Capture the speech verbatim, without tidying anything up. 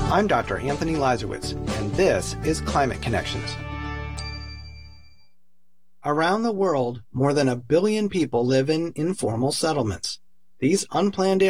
I'm Doctor Anthony Lazarowitz, and this is Climate Connections. Around the world, more than a billion people live in informal settlements. These unplanned